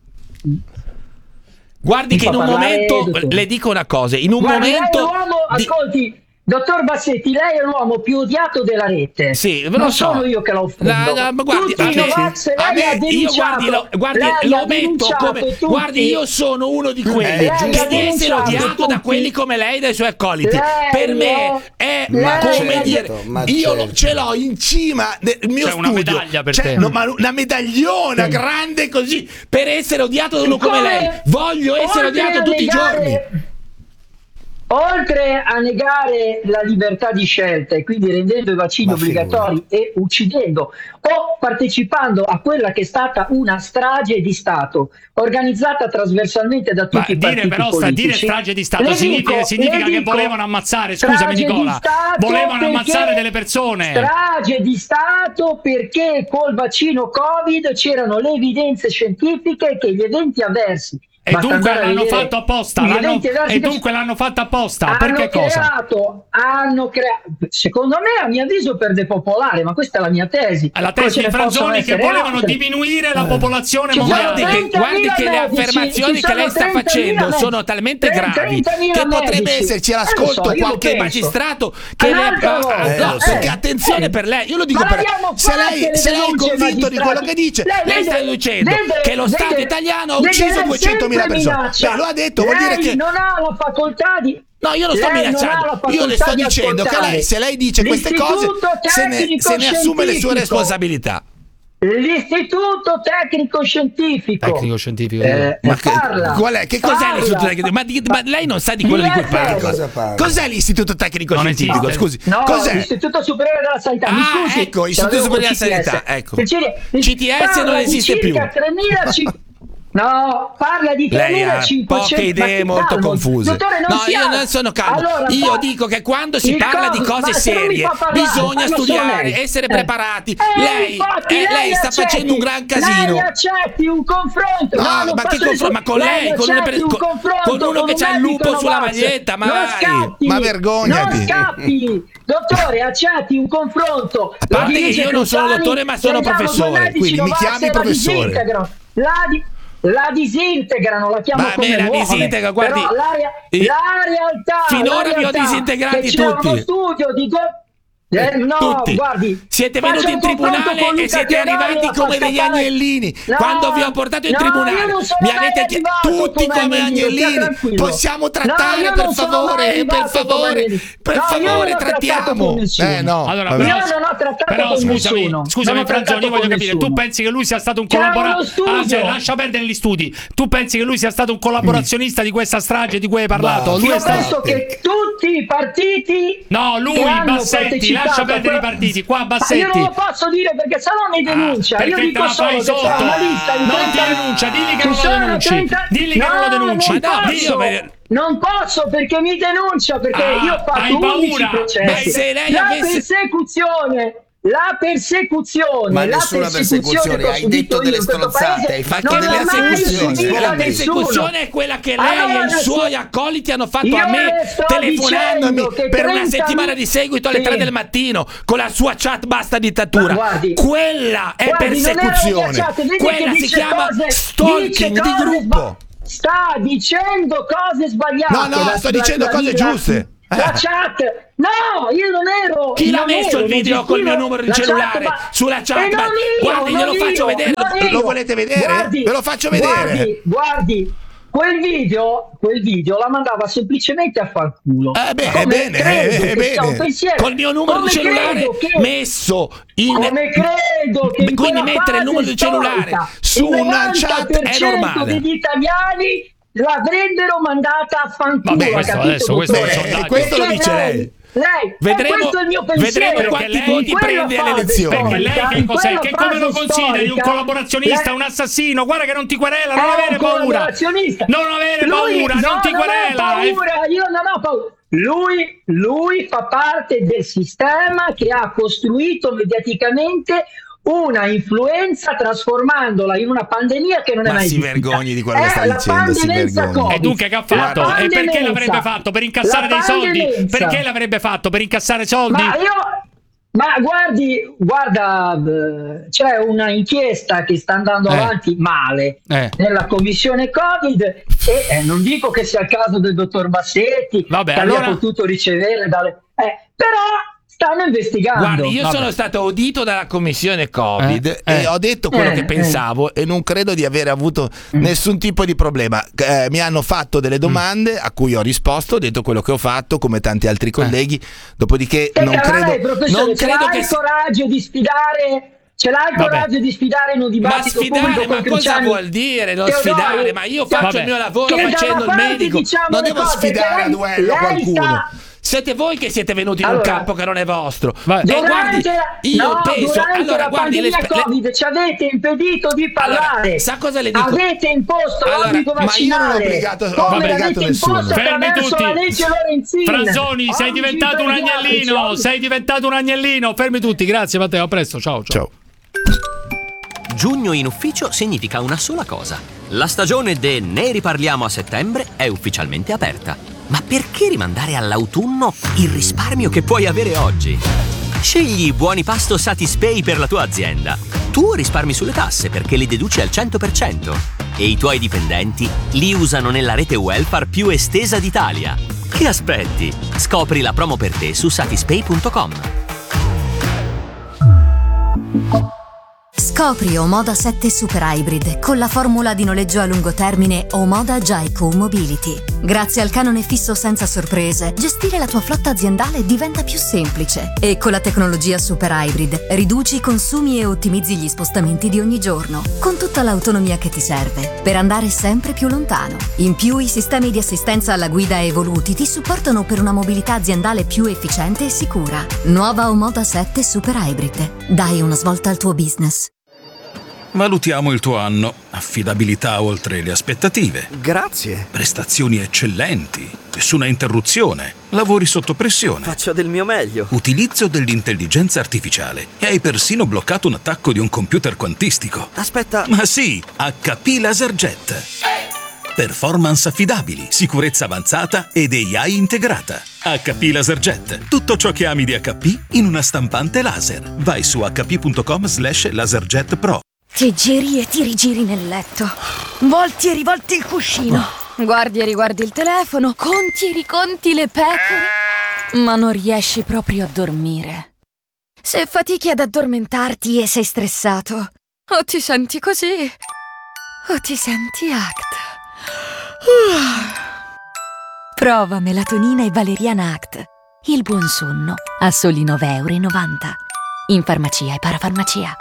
Speaker 4: Guardi
Speaker 5: Mi
Speaker 4: che in
Speaker 5: fa
Speaker 4: un
Speaker 5: parlare,
Speaker 4: momento,
Speaker 5: dottore.
Speaker 4: le dico una cosa, in un
Speaker 5: Guardi,
Speaker 4: momento
Speaker 5: lei è l'uomo,
Speaker 4: di-
Speaker 5: ascolti, dottor Bassetti, lei è l'uomo più odiato della rete.
Speaker 4: Sì, ve lo
Speaker 5: non
Speaker 4: so.
Speaker 5: sono io che l'ho offendo.
Speaker 4: La- la- ma guardi,
Speaker 5: Tutti
Speaker 4: a
Speaker 5: i
Speaker 4: me-
Speaker 5: Novax,
Speaker 4: a
Speaker 5: lei
Speaker 4: me-
Speaker 5: ha
Speaker 4: io
Speaker 5: denunciato.
Speaker 4: guardi, lo, guardi,
Speaker 5: lei
Speaker 4: lo
Speaker 5: ha
Speaker 4: metto
Speaker 5: denunciato
Speaker 4: come
Speaker 5: tutti.
Speaker 4: guardi, io sono uno di quelli
Speaker 1: Lei ha
Speaker 4: che deve essere
Speaker 5: denunciato
Speaker 4: odiato da
Speaker 5: tutti.
Speaker 4: quelli come lei e dai suoi accoliti.
Speaker 5: Lei
Speaker 4: Per me è
Speaker 1: Ma
Speaker 4: come
Speaker 1: certo,
Speaker 4: dire,
Speaker 1: ma
Speaker 4: io
Speaker 1: certo.
Speaker 4: ce l'ho in cima del mio
Speaker 2: C'è una
Speaker 4: studio.
Speaker 2: medaglia per
Speaker 4: C'è
Speaker 2: te.
Speaker 4: no, ma una medagliona grande così per essere odiato da uno come
Speaker 5: Siccome-
Speaker 4: lei. Voglio essere
Speaker 5: oltre
Speaker 4: odiato
Speaker 5: a
Speaker 4: tutti i
Speaker 5: negare-
Speaker 4: giorni.
Speaker 5: Oltre a negare la libertà di scelta e quindi rendendo i vaccini
Speaker 1: Ma
Speaker 5: obbligatori e uccidendo o partecipando a quella che è stata una strage di Stato organizzata trasversalmente da tutti
Speaker 2: Ma
Speaker 5: i
Speaker 2: dire
Speaker 5: partiti
Speaker 2: però sta,
Speaker 5: politici.
Speaker 2: dire strage di Stato
Speaker 5: Le
Speaker 2: significa,
Speaker 5: dico-
Speaker 2: significa
Speaker 5: le
Speaker 2: che
Speaker 5: dico,
Speaker 2: volevano ammazzare, scusami
Speaker 5: strage di
Speaker 2: Nicola,
Speaker 5: Stato
Speaker 2: volevano
Speaker 5: perché-
Speaker 2: ammazzare delle persone.
Speaker 5: Strage di Stato perché col vaccino Covid c'erano le evidenze scientifiche che gli eventi avversi.
Speaker 2: E
Speaker 5: Basta
Speaker 2: dunque
Speaker 5: andare a
Speaker 2: l'hanno
Speaker 5: vedere
Speaker 2: fatto apposta,
Speaker 5: gli
Speaker 2: l'hanno-
Speaker 5: eventi avversi
Speaker 2: e
Speaker 5: che-
Speaker 2: dunque l'hanno fatto apposta,
Speaker 5: hanno
Speaker 2: per che cosa?
Speaker 5: creato, hanno creato, secondo me, a mio avviso, per depopolare, ma questa è la mia tesi.
Speaker 2: La
Speaker 5: Poi
Speaker 2: tesi
Speaker 5: ce
Speaker 2: di
Speaker 5: ne possono
Speaker 2: Franzoni che
Speaker 5: essere
Speaker 2: volevano
Speaker 5: altre.
Speaker 2: diminuire la popolazione
Speaker 5: Ci sono
Speaker 2: mondiale.
Speaker 4: Guardi che,
Speaker 5: trentamila
Speaker 4: guardi che le
Speaker 5: medici,
Speaker 4: affermazioni
Speaker 5: ci
Speaker 4: che lei
Speaker 5: sono
Speaker 4: sta facendo
Speaker 5: trentamila
Speaker 4: sono talmente
Speaker 5: medici,
Speaker 4: gravi
Speaker 5: trentamila
Speaker 4: che potrebbe
Speaker 5: medici.
Speaker 4: esserci
Speaker 5: Eh,
Speaker 4: all'ascolto
Speaker 5: lo so, io lo
Speaker 4: qualche
Speaker 5: penso.
Speaker 4: magistrato che le
Speaker 5: Un'altra
Speaker 4: ah,
Speaker 5: volta,
Speaker 4: ah, no,
Speaker 5: eh,
Speaker 4: perché attenzione
Speaker 5: eh.
Speaker 4: per lei, io lo dico
Speaker 5: Ma
Speaker 4: per
Speaker 5: l'abbiamo
Speaker 4: se
Speaker 5: fatte
Speaker 4: lei,
Speaker 5: le
Speaker 4: se lei è
Speaker 5: denunce,
Speaker 4: convinto di quello
Speaker 5: magistrati.
Speaker 4: che dice,
Speaker 5: Lei
Speaker 4: lei sta
Speaker 5: vede-
Speaker 4: dicendo
Speaker 5: vede-
Speaker 4: che lo Stato
Speaker 5: vede-
Speaker 4: italiano ha
Speaker 5: vede
Speaker 4: ucciso
Speaker 5: lei
Speaker 4: duecentomila
Speaker 5: sempre
Speaker 4: persone.
Speaker 5: minaccia.
Speaker 4: Beh, lo ha detto, vuol
Speaker 5: Lei
Speaker 4: dire che
Speaker 5: non ha la facoltà di
Speaker 4: no, io non sto
Speaker 5: lei non ha la
Speaker 4: minacciando, io
Speaker 5: facoltà
Speaker 4: le sto
Speaker 5: di
Speaker 4: dicendo che
Speaker 5: ascoltare.
Speaker 4: lei, se lei dice queste cose,
Speaker 5: L'Istituto
Speaker 4: se ne,
Speaker 5: Tecnico
Speaker 4: se ne assume le sue
Speaker 5: Scientifico.
Speaker 4: responsabilità.
Speaker 5: L'Istituto Tecnico Scientifico
Speaker 2: Tecnico scientifico.
Speaker 5: eh,
Speaker 4: Ma che,
Speaker 5: parla,
Speaker 4: qual è? Che cos'è
Speaker 5: parla.
Speaker 4: l'istituto tecnico? Ma, di- ma lei non sa di quello di cui parla.
Speaker 1: Cosa parla?
Speaker 4: Cos'è l'istituto tecnico
Speaker 2: Non
Speaker 4: scientifico?
Speaker 2: esiste.
Speaker 4: Scusi,
Speaker 5: No,
Speaker 4: cos'è?
Speaker 5: l'Istituto Superiore della Sanità. Mi
Speaker 4: Ah,
Speaker 5: scusi,
Speaker 4: ecco,
Speaker 5: ce
Speaker 4: Istituto
Speaker 5: l'avevo
Speaker 4: Superiore della
Speaker 5: con C T S.
Speaker 4: Sanità, ecco.
Speaker 5: Il C T S
Speaker 4: C T S non
Speaker 5: parla di
Speaker 4: esiste più.
Speaker 5: circa tremilacinquecento No, parla di
Speaker 4: Lei ha
Speaker 5: tremilacinquecento.
Speaker 4: poche idee
Speaker 5: Ma
Speaker 4: molto
Speaker 5: calmo.
Speaker 4: confuse.
Speaker 5: Dottore, non
Speaker 4: No,
Speaker 5: si
Speaker 4: io
Speaker 5: alza.
Speaker 4: non sono calmo.
Speaker 5: Allora,
Speaker 4: Io
Speaker 5: fa-
Speaker 4: dico che quando si
Speaker 5: il
Speaker 4: parla di
Speaker 5: coso-
Speaker 4: cose
Speaker 5: ma se non mi
Speaker 4: serie
Speaker 5: fa parlare,
Speaker 4: bisogna
Speaker 5: parlo solo
Speaker 4: studiare,
Speaker 5: lei.
Speaker 4: essere
Speaker 5: Eh.
Speaker 4: preparati.
Speaker 5: Eh,
Speaker 4: lei,
Speaker 5: infatti,
Speaker 4: eh, lei sta
Speaker 5: accetti-
Speaker 4: facendo un gran casino.
Speaker 5: Lei accetti un confronto.
Speaker 4: No,
Speaker 5: No, non
Speaker 4: ma che
Speaker 5: faccio
Speaker 4: confronto? Ma con
Speaker 5: nessun-
Speaker 4: lei, con, una
Speaker 5: accetti
Speaker 4: per-
Speaker 5: un
Speaker 4: con-
Speaker 5: confronto
Speaker 4: con uno che
Speaker 5: un
Speaker 4: c'ha il
Speaker 5: medico
Speaker 4: lupo sulla
Speaker 5: Novax.
Speaker 4: maglietta, ma
Speaker 5: non
Speaker 4: vai.
Speaker 5: scappi,
Speaker 4: Ma vergognati.
Speaker 5: non scappi, dottore, accetti un confronto.
Speaker 4: A parte che io non sono dottore, ma sono professore, quindi mi chiami professore.
Speaker 5: La, di- la disintegrano, la chiamo
Speaker 4: Va
Speaker 5: come
Speaker 4: bene, la
Speaker 5: nuove.
Speaker 4: disintegra, guardi,
Speaker 5: Però la, rea-
Speaker 4: i-
Speaker 5: la realtà
Speaker 4: finora
Speaker 5: la
Speaker 4: vi ho
Speaker 5: realtà
Speaker 4: disintegrati
Speaker 5: che c'è
Speaker 4: tutti.
Speaker 5: uno studio di go- eh, no,
Speaker 4: Tutti.
Speaker 5: guardi,
Speaker 4: Siete
Speaker 5: faccio
Speaker 4: venuti
Speaker 5: un
Speaker 4: in
Speaker 5: confronto
Speaker 4: tribunale
Speaker 5: con
Speaker 4: e
Speaker 5: Luca
Speaker 4: siete
Speaker 5: Teodoro,
Speaker 4: arrivati
Speaker 5: la
Speaker 4: come
Speaker 5: fa
Speaker 4: degli
Speaker 5: scappare-
Speaker 4: agnellini.
Speaker 5: No,
Speaker 4: Quando vi ho portato in
Speaker 5: no, io
Speaker 4: tribunale
Speaker 5: non sono
Speaker 4: mi
Speaker 5: mai
Speaker 4: avete chiesto
Speaker 5: arrivato
Speaker 4: tutti
Speaker 5: come
Speaker 4: come
Speaker 5: agnellino, stia
Speaker 4: agnellini.
Speaker 5: tranquillo.
Speaker 4: Possiamo
Speaker 5: No,
Speaker 4: trattare
Speaker 5: io
Speaker 4: per
Speaker 5: non sono mai
Speaker 4: favore, per
Speaker 5: arrivato come
Speaker 4: favore,
Speaker 5: agnellino.
Speaker 4: per
Speaker 5: No, io non
Speaker 4: favore
Speaker 5: ho trattato
Speaker 4: trattiamo.
Speaker 5: con nessuno.
Speaker 4: Eh no.
Speaker 2: Allora,
Speaker 4: vabbè.
Speaker 2: però,
Speaker 5: Io non ho trattato
Speaker 2: però
Speaker 5: con
Speaker 2: scusami,
Speaker 5: nessuno.
Speaker 2: scusami
Speaker 5: Non ho
Speaker 2: Franzoni, io
Speaker 5: trattato
Speaker 2: voglio
Speaker 5: con
Speaker 2: capire, tu
Speaker 5: nessuno.
Speaker 2: pensi che lui sia stato un
Speaker 5: C'è uno
Speaker 2: collaboratore?
Speaker 5: studio.
Speaker 2: Ah, cioè, lascia perdere gli studi. Tu pensi che lui sia stato un collaborazionista di questa strage di cui hai parlato?
Speaker 1: Basta.
Speaker 2: Lui
Speaker 5: Io
Speaker 2: è stato...
Speaker 5: penso che tutti i partiti
Speaker 2: No, lui,
Speaker 5: che hanno
Speaker 2: Bassetti,
Speaker 5: partecipato
Speaker 2: lascia
Speaker 5: a
Speaker 2: perdere
Speaker 5: quella-
Speaker 2: i partiti. Qua
Speaker 5: Ma
Speaker 2: Bassetti.
Speaker 5: io non lo posso dire perché sennò mi denuncia.
Speaker 2: Ah,
Speaker 5: io
Speaker 2: perché te
Speaker 5: dico
Speaker 2: la
Speaker 5: solo
Speaker 2: fai
Speaker 5: che
Speaker 2: sotto.
Speaker 5: c'è una lista di
Speaker 2: Non ti
Speaker 5: trenta
Speaker 2: denuncia, digli che
Speaker 5: Ci
Speaker 2: non lo
Speaker 5: sono
Speaker 2: denunci.
Speaker 5: trenta
Speaker 2: Digli che non lo denunci.
Speaker 5: Non
Speaker 2: No,
Speaker 5: posso,
Speaker 2: io per-
Speaker 5: non posso perché mi denuncia perché
Speaker 2: Ah,
Speaker 5: io ho
Speaker 2: hai
Speaker 5: fatto
Speaker 2: paura?
Speaker 5: undici
Speaker 2: Beh,
Speaker 5: processi.
Speaker 4: se lei
Speaker 5: La
Speaker 4: avesse-
Speaker 5: persecuzione la persecuzione,
Speaker 1: Ma
Speaker 5: la
Speaker 1: nessuna
Speaker 5: persecuzione,
Speaker 1: persecuzione,
Speaker 5: che ho
Speaker 1: hai
Speaker 5: subito
Speaker 1: detto delle
Speaker 5: io in questo
Speaker 1: stronzate,
Speaker 5: paese
Speaker 1: hai fatto
Speaker 5: non
Speaker 1: delle
Speaker 5: l'ha mai
Speaker 1: persecuzioni.
Speaker 5: subita
Speaker 6: La
Speaker 5: nessuno.
Speaker 6: persecuzione è quella che lei
Speaker 5: Allora,
Speaker 6: e i suoi accoliti hanno fatto
Speaker 5: io
Speaker 6: a me,
Speaker 5: le sto
Speaker 6: telefonandomi
Speaker 5: dicendo che
Speaker 6: per una
Speaker 5: trenta
Speaker 6: settimana di seguito alle
Speaker 5: sì.
Speaker 6: tre del mattino con la sua chat basta dittatura.
Speaker 5: Ma guardi,
Speaker 6: quella è
Speaker 5: guardi, non era
Speaker 6: persecuzione.
Speaker 5: chat, vedi
Speaker 6: Quella
Speaker 5: che
Speaker 6: si
Speaker 5: dice
Speaker 6: chiama
Speaker 5: cose-
Speaker 6: stalking
Speaker 5: dice
Speaker 6: di
Speaker 5: cose
Speaker 6: gruppo.
Speaker 5: sba- sta dicendo cose sbagliate.
Speaker 4: No, no,
Speaker 5: La-
Speaker 4: sto
Speaker 5: la-
Speaker 4: dicendo
Speaker 5: la-
Speaker 4: cose
Speaker 5: la-
Speaker 4: giuste.
Speaker 5: La
Speaker 4: Eh.
Speaker 5: chat, no, io non ero.
Speaker 6: Chi l'ha
Speaker 5: non
Speaker 6: messo
Speaker 5: ero,
Speaker 6: il video
Speaker 5: non
Speaker 6: col mio
Speaker 5: gestivo
Speaker 6: numero di
Speaker 5: la
Speaker 6: cellulare
Speaker 5: ma-
Speaker 6: sulla chat?
Speaker 5: E non
Speaker 6: Ma-
Speaker 5: io,
Speaker 6: guardi,
Speaker 5: non
Speaker 6: glielo
Speaker 5: io,
Speaker 6: faccio vedere.
Speaker 5: non
Speaker 4: Lo
Speaker 5: io.
Speaker 4: volete vedere?
Speaker 5: Guardi,
Speaker 4: Ve lo faccio vedere.
Speaker 5: Guardi, guardi. Quel video, quel video la mandava semplicemente a far culo.
Speaker 6: Eh beh,
Speaker 5: Come
Speaker 4: bene,
Speaker 5: credo
Speaker 4: eh,
Speaker 5: che
Speaker 4: bene.
Speaker 5: sia un pensiero.
Speaker 6: Col mio numero
Speaker 5: Come
Speaker 6: di cellulare
Speaker 5: credo che-
Speaker 6: messo in
Speaker 5: Come credo che in
Speaker 6: quindi
Speaker 5: quella
Speaker 6: mettere il numero
Speaker 5: fase
Speaker 6: di cellulare
Speaker 5: storica
Speaker 6: su
Speaker 5: il
Speaker 6: una chat è
Speaker 5: novanta per cento
Speaker 6: normale.
Speaker 5: degli italiani l'avrebbero mandata a fanculo.
Speaker 2: Vabbè,
Speaker 5: ha
Speaker 2: questo
Speaker 5: capito,
Speaker 2: adesso, questo è un
Speaker 5: dottore?
Speaker 2: sondaggio.
Speaker 4: Eh, questo lo
Speaker 5: Perché
Speaker 4: dice lei.
Speaker 5: Lei,
Speaker 6: Vedremo-
Speaker 5: e questo è il mio pensiero.
Speaker 6: vedremo quanti
Speaker 2: lei-
Speaker 6: voti
Speaker 5: In quella
Speaker 6: prende alle
Speaker 5: fase
Speaker 6: elezioni.
Speaker 2: Perché lei
Speaker 5: storica,
Speaker 2: che
Speaker 5: in
Speaker 2: cos'è?
Speaker 5: quella
Speaker 2: Che come lo
Speaker 5: fase
Speaker 2: consideri? Un
Speaker 5: storica,
Speaker 2: collaborazionista,
Speaker 5: lei-
Speaker 2: un assassino? Guarda che non ti querela, non
Speaker 5: è
Speaker 2: avere
Speaker 5: un
Speaker 2: paura.
Speaker 5: collaborazionista.
Speaker 2: Non avere
Speaker 5: Lui-
Speaker 2: paura,
Speaker 5: no,
Speaker 2: non ti
Speaker 5: non ho
Speaker 2: querela.
Speaker 5: paura, io non ho paura. Lui, lui fa parte del sistema che ha costruito mediaticamente una influenza trasformandola in una pandemia che non è
Speaker 4: Ma
Speaker 5: mai
Speaker 4: si
Speaker 5: esistita.
Speaker 4: vergogni di quello che
Speaker 5: È
Speaker 4: sta
Speaker 5: la
Speaker 4: dicendo, si
Speaker 5: pandemenza
Speaker 4: vergogni.
Speaker 5: Covid.
Speaker 2: E dunque che ha fatto?
Speaker 5: La
Speaker 2: E perché
Speaker 5: pandemenza.
Speaker 2: l'avrebbe fatto? Per incassare
Speaker 5: La
Speaker 2: dei soldi?
Speaker 5: pandemenza.
Speaker 2: Perché l'avrebbe fatto? Per incassare soldi?
Speaker 5: Ma io, ma guardi, guarda, eh, c'è una inchiesta che sta andando
Speaker 2: Eh.
Speaker 5: avanti male
Speaker 2: Eh.
Speaker 5: nella commissione Covid e eh, non dico che sia il caso del dottor Bassetti
Speaker 2: Vabbè,
Speaker 5: che
Speaker 2: allora-
Speaker 5: abbia potuto ricevere dalle... Eh, però stanno investigando.
Speaker 6: Guardi, io
Speaker 2: Vabbè.
Speaker 6: sono stato audito dalla commissione Covid
Speaker 2: Eh,
Speaker 6: e
Speaker 2: eh.
Speaker 6: ho detto quello
Speaker 5: Eh,
Speaker 6: che
Speaker 5: eh.
Speaker 6: pensavo e non credo di aver avuto nessun tipo di problema. Eh, mi hanno fatto delle domande a cui ho risposto, ho detto quello che ho fatto come tanti altri colleghi, dopodiché
Speaker 5: E
Speaker 6: non
Speaker 5: che
Speaker 6: credo,
Speaker 5: lei, professore,
Speaker 6: non
Speaker 5: ce
Speaker 6: credo
Speaker 5: l'ha
Speaker 6: che
Speaker 5: il
Speaker 6: si-
Speaker 5: coraggio di sfidare... Ce l'ha il
Speaker 2: Vabbè.
Speaker 5: coraggio di sfidare in un
Speaker 6: Ma
Speaker 5: dibattito
Speaker 6: sfidare,
Speaker 5: pubblico
Speaker 6: ma
Speaker 5: con
Speaker 6: cosa
Speaker 5: Cruciani?
Speaker 6: vuol dire non
Speaker 5: Teodoro,
Speaker 6: sfidare? Ma io faccio
Speaker 2: Vabbè.
Speaker 6: il mio lavoro
Speaker 5: che
Speaker 6: facendo
Speaker 5: dalla
Speaker 6: il
Speaker 5: parte
Speaker 6: medico.
Speaker 5: diciamo
Speaker 4: Non
Speaker 5: le
Speaker 4: devo
Speaker 5: cose,
Speaker 4: sfidare
Speaker 5: che
Speaker 4: a duello
Speaker 5: lei
Speaker 4: qualcuno.
Speaker 5: sta-
Speaker 6: Siete voi che siete venuti in un
Speaker 5: Allora,
Speaker 6: campo che non è vostro.
Speaker 2: Vai.
Speaker 6: E
Speaker 5: Durante,
Speaker 6: guardi, io
Speaker 5: no,
Speaker 6: penso,
Speaker 5: durante
Speaker 6: allora
Speaker 5: la
Speaker 6: guardi, le,
Speaker 5: pandemia
Speaker 6: le-
Speaker 5: Covid ci avete impedito di
Speaker 6: Allora,
Speaker 5: parlare.
Speaker 6: sa cosa le dico?
Speaker 5: Avete imposto
Speaker 6: Allora,
Speaker 5: l'obbligo
Speaker 4: ma io non ho
Speaker 5: vaccinale.
Speaker 4: obbligato- ho
Speaker 5: come
Speaker 4: obbligato
Speaker 5: l'avete
Speaker 4: nessuno.
Speaker 5: imposto
Speaker 2: Fermi
Speaker 5: attraverso
Speaker 2: tutti.
Speaker 5: la legge Lorenzin.
Speaker 2: Franzoni, sei
Speaker 5: Oggi
Speaker 2: diventato un
Speaker 5: prendiamoci,
Speaker 2: agnellino,
Speaker 5: oggi-
Speaker 2: sei diventato un agnellino. Fermi tutti, grazie Matteo, a presto, ciao ciao.
Speaker 4: Ciao.
Speaker 7: Giugno in ufficio significa una sola cosa. La stagione de Ne riparliamo a settembre è ufficialmente aperta. Ma perché rimandare all'autunno il risparmio che puoi avere oggi? Scegli i buoni pasto Satispay per la tua azienda. Tu risparmi sulle tasse perché li deduci al cento per cento e i tuoi dipendenti li usano nella rete welfare più estesa d'Italia. Che aspetti? Scopri la promo per te su satispay punto com.
Speaker 8: Scopri Omoda sette Super Hybrid con la formula di noleggio a lungo termine Omoda Jaico Mobility. Grazie al canone fisso senza sorprese, gestire la tua flotta aziendale diventa più semplice e con la tecnologia Super Hybrid riduci i consumi e ottimizzi gli spostamenti di ogni giorno, con tutta l'autonomia che ti serve per andare sempre più lontano. In più, i sistemi di assistenza alla guida evoluti ti supportano per una mobilità aziendale più efficiente e sicura. Nuova Omoda sette Super Hybrid. Dai una svolta al tuo business.
Speaker 9: Valutiamo il tuo anno. Affidabilità oltre le aspettative.
Speaker 10: Grazie.
Speaker 9: Prestazioni eccellenti. Nessuna interruzione. Lavori sotto pressione.
Speaker 10: Faccio del mio meglio.
Speaker 9: Utilizzo dell'intelligenza artificiale. E hai persino bloccato un attacco di un computer quantistico.
Speaker 10: Aspetta.
Speaker 9: Ma sì, acca pi LaserJet. Performance affidabili, sicurezza avanzata ed A I integrata. acca pi LaserJet. Tutto ciò che ami di acca pi in una stampante laser. Vai su acca pi punto com slash laserjet pro.
Speaker 8: Ti giri e ti rigiri nel letto. Volti e rivolti il cuscino. Guardi e riguardi il telefono. Conti e riconti le pecore. Ma non riesci proprio a dormire. Se fatichi ad addormentarti e sei stressato, o ti senti così, o ti senti Act. Prova melatonina e valeriana Act. Il buon sonno a soli nove e novanta euro. In farmacia e parafarmacia.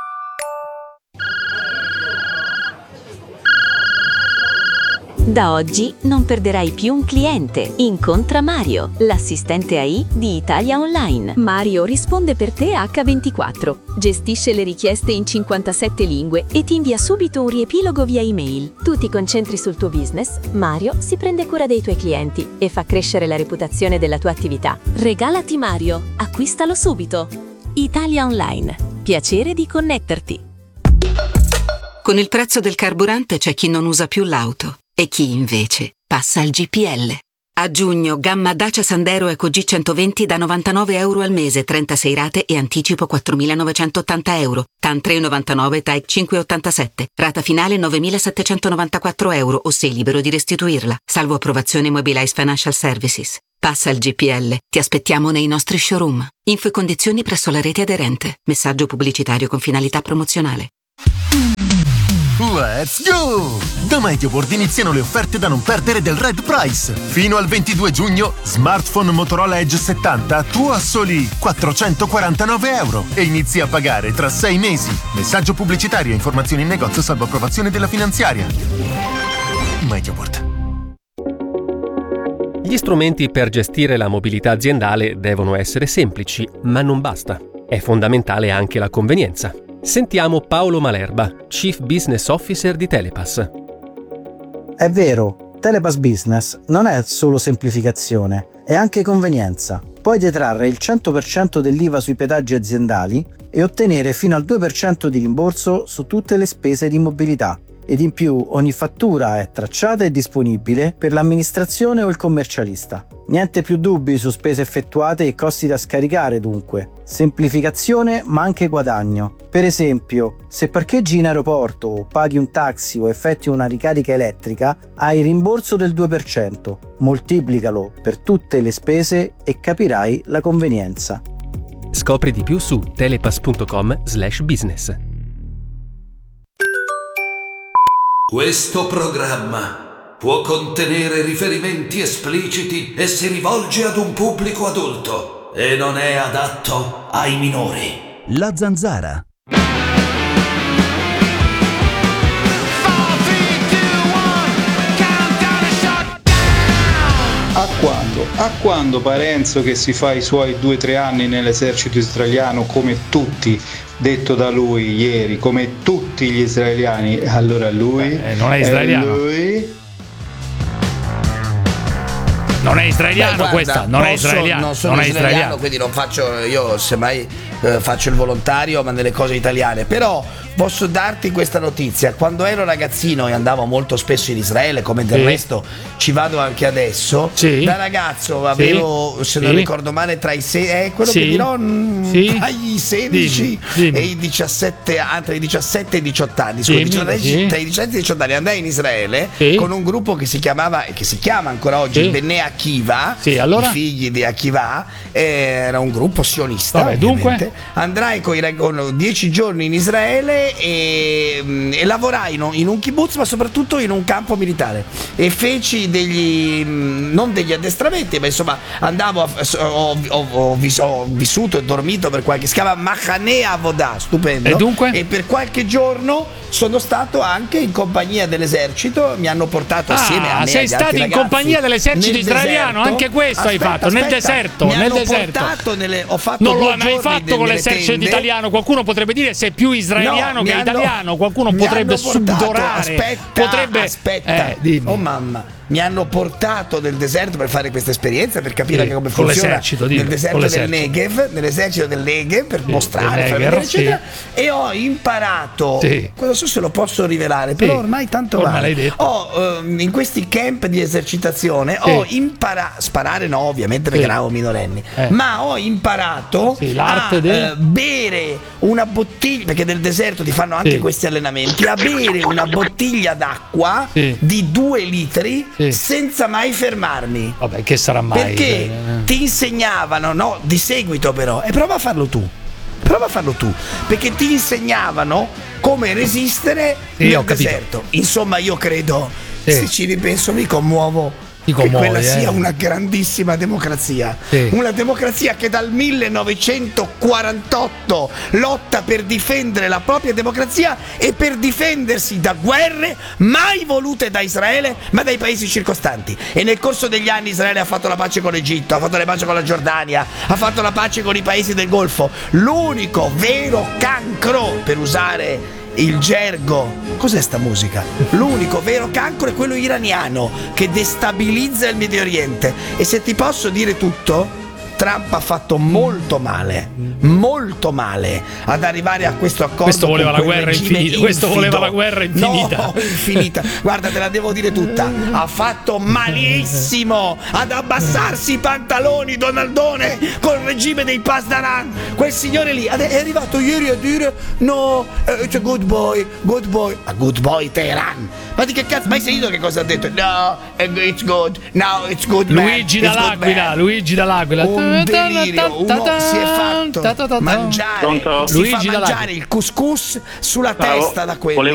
Speaker 11: Da oggi non perderai più un cliente. Incontra Mario, l'assistente A I di Italia Online. Mario risponde per te acca ventiquattro, gestisce le richieste in cinquantasette lingue e ti invia subito un riepilogo via email. Tu ti concentri sul tuo business, Mario si prende cura dei tuoi clienti e fa crescere la reputazione della tua attività. Regalati Mario, acquistalo subito. Italia Online. Piacere di connetterti.
Speaker 10: Con il prezzo del carburante c'è chi non usa più l'auto e chi invece passa al G P L. A giugno, gamma Dacia Sandero Eco G centoventi da novantanove euro al mese, trentasei rate e anticipo quattromilanovecentottanta euro. T A N tre virgola novantanove, T A E cinque virgola ottantasette. Rata finale novemilasettecentonovantaquattro euro o sei libero di restituirla. Salvo approvazione Mobilize Financial Services. Passa al G P L. Ti aspettiamo nei nostri showroom. Info e condizioni presso la rete aderente. Messaggio pubblicitario con finalità promozionale.
Speaker 12: Let's go! Da MediaWorld iniziano le offerte da non perdere del Red Price. Fino al ventidue giugno, smartphone Motorola Edge settanta tu a soli quattrocentoquarantanove euro e inizi a pagare tra sei mesi. Messaggio pubblicitario e informazioni in negozio salvo approvazione della finanziaria. MediaWorld.
Speaker 13: Gli strumenti per gestire la mobilità aziendale devono essere semplici, ma non basta. È fondamentale anche la convenienza. Sentiamo Paolo Malerba, Chief Business Officer di Telepass.
Speaker 14: È vero, Telepass Business non è solo semplificazione, è anche convenienza. Puoi detrarre il cento per cento dell'I V A sui pedaggi aziendali e ottenere fino al due per cento di rimborso su tutte le spese di mobilità. Ed in più ogni fattura è tracciata e disponibile per l'amministrazione o il commercialista. Niente più dubbi su spese effettuate e costi da scaricare dunque. Semplificazione ma anche guadagno. Per esempio, se parcheggi in aeroporto o paghi un taxi o effettui una ricarica elettrica, hai rimborso del due per cento. Moltiplicalo per tutte le spese e capirai la convenienza.
Speaker 13: Scopri di più su telepass punto com slash business.
Speaker 15: Questo programma può contenere riferimenti espliciti e si rivolge ad un pubblico adulto e non è adatto ai minori.
Speaker 16: La Zanzara.
Speaker 17: A quando? A quando Parenzo, che si fa i suoi due o tre anni nell'esercito israeliano come tutti, detto da lui ieri, come tutti gli israeliani, allora lui
Speaker 2: eh, non è israeliano.
Speaker 17: Lui...
Speaker 2: Non è israeliano. Beh, guarda, questa, non
Speaker 1: posso,
Speaker 2: è israeliano.
Speaker 1: Non sono
Speaker 2: non è
Speaker 1: israeliano,
Speaker 2: israeliano,
Speaker 1: quindi non faccio, io semmai eh, faccio il volontario, ma nelle cose italiane. Però posso darti questa notizia: quando ero ragazzino e andavo molto spesso in Israele, come del
Speaker 2: sì.
Speaker 1: resto ci vado anche adesso,
Speaker 2: sì.
Speaker 1: da ragazzo avevo,
Speaker 2: sì.
Speaker 1: se non
Speaker 2: sì.
Speaker 1: ricordo male, tra i sei, eh, quello
Speaker 2: sì.
Speaker 1: che dirò, mh,
Speaker 2: sì.
Speaker 1: tra i sedici
Speaker 2: dimmi, dimmi.
Speaker 1: e i diciassette, ah, tra i diciassette e i diciotto anni, scusa,
Speaker 2: Dimmi,
Speaker 1: diciotto,
Speaker 2: sì.
Speaker 1: tra i diciassette e i diciotto anni andai in Israele
Speaker 2: sì.
Speaker 1: con un gruppo che si chiamava e che si chiama ancora oggi
Speaker 2: sì.
Speaker 1: Bnei Akiva.
Speaker 2: Sì, allora?
Speaker 1: I figli di Akiva, era un gruppo sionista.
Speaker 2: Vabbè, dunque
Speaker 1: andrai con, i, con dieci giorni in Israele e, e lavorai in, in un kibbutz, ma soprattutto in un campo militare, e feci degli non degli addestramenti, ma insomma andavo a, ho, ho, ho, ho vissuto e dormito per qualche, si chiama Machaneh Avodah, stupendo,
Speaker 2: e dunque?
Speaker 1: E per qualche giorno sono stato anche in compagnia dell'esercito, mi hanno portato
Speaker 2: ah,
Speaker 1: assieme a me,
Speaker 2: sei stato in compagnia dell'esercito israeliano,
Speaker 1: deserto.
Speaker 2: anche questo
Speaker 1: Aspetta,
Speaker 2: hai fatto
Speaker 1: aspetta,
Speaker 2: nel deserto,
Speaker 1: mi
Speaker 2: nel
Speaker 1: hanno
Speaker 2: deserto.
Speaker 1: Portato nelle, ho fatto
Speaker 2: non lo
Speaker 1: due
Speaker 2: hai mai
Speaker 1: giorni
Speaker 2: fatto con l'esercito
Speaker 1: tende.
Speaker 2: italiano. Qualcuno potrebbe dire sei più israeliano
Speaker 1: No,
Speaker 2: che
Speaker 1: hanno,
Speaker 2: italiano, qualcuno potrebbe subdolare,
Speaker 1: aspetta,
Speaker 2: potrebbe
Speaker 1: aspetta,
Speaker 2: eh, dimmi.
Speaker 1: Oh mamma, mi hanno portato nel deserto per fare questa esperienza, per capire
Speaker 2: sì,
Speaker 1: che come
Speaker 2: con
Speaker 1: funziona
Speaker 2: l'esercito,
Speaker 1: nel
Speaker 2: dimmi,
Speaker 1: deserto del Negev, nell'esercito del Negev, per
Speaker 2: sì,
Speaker 1: mostrare,
Speaker 2: Negev,
Speaker 1: fare eccetera,
Speaker 2: sì.
Speaker 1: E ho imparato,
Speaker 2: sì.
Speaker 1: non so se lo posso rivelare, però
Speaker 2: sì.
Speaker 1: ormai tanto
Speaker 2: ormai
Speaker 1: vale.
Speaker 2: l'hai detto.
Speaker 1: Ho um, in questi camp di esercitazione sì. ho imparato, sparare no ovviamente perché sì. eravamo minorenni, eh. ma ho imparato
Speaker 2: sì, l'arte
Speaker 1: a
Speaker 2: del...
Speaker 1: uh, bere una bottiglia, perché nel deserto ti fanno anche sì. questi allenamenti, a bere una bottiglia d'acqua sì. di due litri sì. senza mai fermarmi.
Speaker 2: Vabbè, che sarà mai?
Speaker 1: Perché
Speaker 2: eh.
Speaker 1: ti insegnavano, no, di seguito però, e prova a farlo tu. Prova a farlo tu, perché ti insegnavano come resistere sì, nel deserto. Insomma, io credo, sì. se ci ripenso mi commuovo,
Speaker 2: Ti commuovi,
Speaker 1: che quella
Speaker 2: eh.
Speaker 1: sia una grandissima democrazia, sì. una democrazia che dal millenovecentoquarantotto lotta per difendere la propria democrazia e per difendersi da guerre mai volute da Israele ma dai paesi circostanti. E nel corso degli anni Israele ha fatto la pace con l'Egitto, ha fatto la pace con la Giordania, ha fatto la pace con i paesi del Golfo. L'unico vero cancro, per usare il gergo, cos'è sta musica? L'unico vero cancro è quello iraniano che destabilizza il Medio Oriente. E se ti posso dire tutto, Trump ha fatto molto male, molto male ad arrivare a questo accordo.
Speaker 2: Questo voleva
Speaker 1: con
Speaker 2: la
Speaker 1: quel
Speaker 2: guerra
Speaker 1: regime
Speaker 2: infinita. Questo
Speaker 1: infido.
Speaker 2: voleva la guerra infinita.
Speaker 1: No, infinita. Guarda, te la devo dire tutta. Ha fatto malissimo ad abbassarsi i pantaloni, Donaldone, col regime dei Pasdaran. Quel signore lì è arrivato ieri a dire no, it's a good boy, good boy. A good boy Teheran. Ma di che cazzo? Mai sentito che cosa ha detto? No, it's good. No, it's good man.
Speaker 2: Luigi
Speaker 1: It's good
Speaker 2: dall'Aquila,
Speaker 1: man.
Speaker 2: Luigi dall'Aquila.
Speaker 1: Un delirio, uno si è fatto mangiare,
Speaker 3: Pronto?
Speaker 1: si
Speaker 2: Luigi
Speaker 1: fa mangiare
Speaker 2: dall'Aquila.
Speaker 1: il couscous sulla
Speaker 3: Bravo.
Speaker 1: testa da quelli.
Speaker 3: Volevo